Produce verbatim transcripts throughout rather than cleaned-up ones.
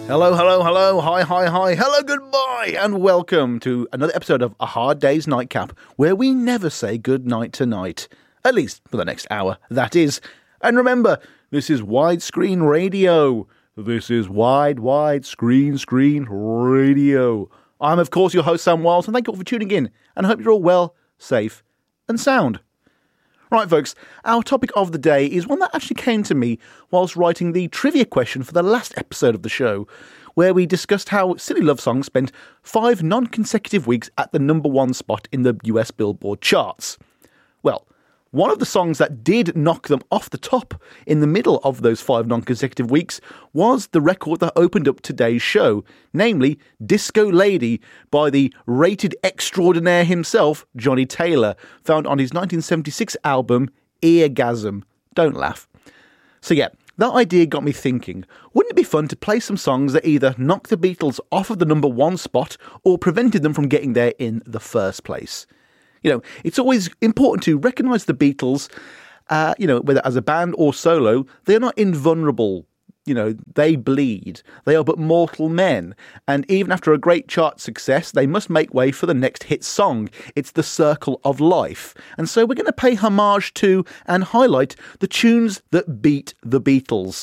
Hello, hello, hello, hi, hi, hi, hello, goodbye, and welcome to another episode of A Hard Day's Nightcap, where we never say goodnight tonight. At least for the next hour, that is. And remember, this is widescreen radio. This is wide, wide screen, screen radio. I'm, of course, your host, Sam Wiles, and thank you all for tuning in, and I hope you're all well, safe, and sound. Right, folks, our topic of the day is one that actually came to me whilst writing the trivia question for the last episode of the show, where we discussed how Silly Love Songs spent five non-consecutive weeks at the number one spot in the U S Billboard charts. Well, one of the songs that did knock them off the top in the middle of those five non-consecutive weeks was the record that opened up today's show, namely Disco Lady by the rated extraordinaire himself, Johnny Taylor, found on his nineteen seventy-six album Eargasm. Don't laugh. So yeah, that idea got me thinking, wouldn't it be fun to play some songs that either knocked the Beatles off of the number one spot or prevented them from getting there in the first place? You know, it's always important to recognise the Beatles, uh, you know, whether as a band or solo, they're not invulnerable. You know, they bleed. They are but mortal men. And even after a great chart success, they must make way for the next hit song. It's the circle of life. And so we're going to pay homage to and highlight the tunes that beat the Beatles.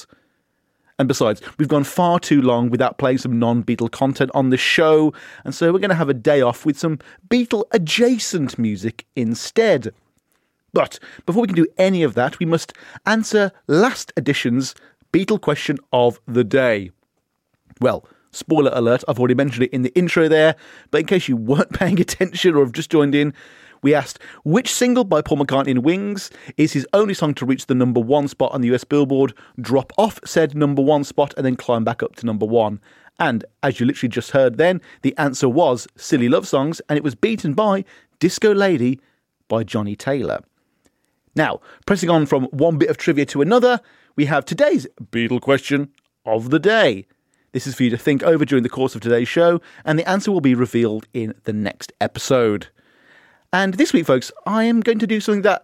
And besides, we've gone far too long without playing some non-Beatle content on the show, and so we're going to have a day off with some Beatle-adjacent music instead. But before we can do any of that, we must answer last edition's Beatle question of the day. Well, spoiler alert, I've already mentioned it in the intro there, but in case you weren't paying attention or have just joined in, we asked, which single by Paul McCartney and Wings is his only song to reach the number one spot on the U S Billboard, drop off said number one spot, and then climb back up to number one? And as you literally just heard then, the answer was Silly Love Songs, and it was beaten by Disco Lady by Johnny Taylor. Now, pressing on from one bit of trivia to another, we have today's Beatle question of the day. This is for you to think over during the course of today's show, and the answer will be revealed in the next episode. And this week, folks, I am going to do something that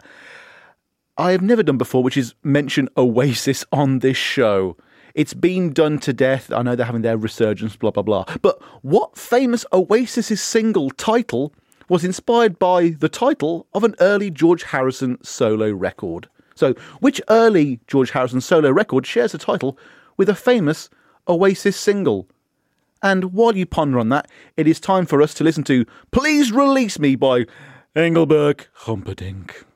I have never done before, which is mention Oasis on this show. It's been done to death. I know they're having their resurgence, blah, blah, blah. But what famous Oasis single title was inspired by the title of an early George Harrison solo record? So, which early George Harrison solo record shares a title with a famous Oasis single? And while you ponder on that, it is time for us to listen to Please Release Me by Engelbert Humperdinck.